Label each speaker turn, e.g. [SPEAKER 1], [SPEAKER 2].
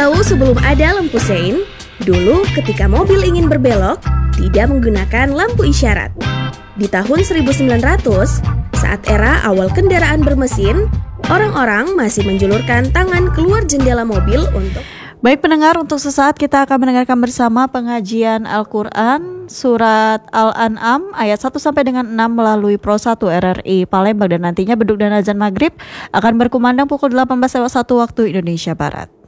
[SPEAKER 1] Jauh sebelum ada lampu sein, dulu ketika mobil ingin berbelok, tidak menggunakan lampu isyarat. Di tahun 1900, saat era awal kendaraan bermesin, orang-orang masih menjulurkan tangan keluar jendela mobil untuk...
[SPEAKER 2] Baik pendengar, untuk sesaat kita akan mendengarkan bersama pengajian Al-Quran Surat Al-An'am ayat 1 sampai dengan 6 melalui Pro 1 RRI Palembang, dan nantinya beduk dan azan maghrib akan berkumandang pukul 18:01 waktu Indonesia Barat.